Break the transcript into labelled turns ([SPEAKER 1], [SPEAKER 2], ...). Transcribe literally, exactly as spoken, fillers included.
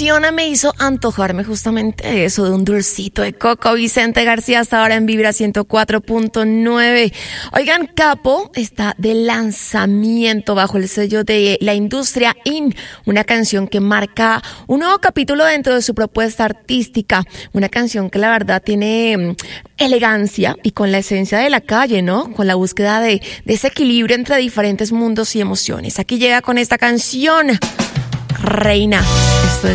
[SPEAKER 1] canción me hizo antojarme justamente de eso, de un dulcito de coco. Vicente García hasta ahora en Vibra ciento cuatro punto nueve. Oigan, Capo está de lanzamiento bajo el sello de la industria I N, una canción que marca un nuevo capítulo dentro de su propuesta artística, una canción que la verdad tiene elegancia y con la esencia de la calle, ¿no? Con la búsqueda de, de ese equilibrio entre diferentes mundos y emociones. Aquí llega con esta canción, Reina. Esto es